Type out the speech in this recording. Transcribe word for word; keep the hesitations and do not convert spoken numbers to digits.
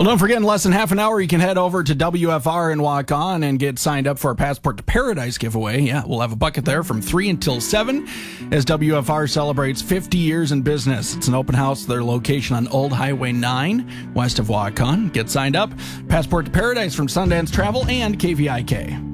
Well, don't forget, in less than half an hour, you can head over to W F R in Waukon and get signed up for a Passport to Paradise giveaway. Yeah, we'll have a bucket there from three until seven as W F R celebrates fifty years in business. It's an open house, their location on Old Highway nine, west of Waukon. Get signed up. Passport to Paradise from Sundance Travel and K V I K.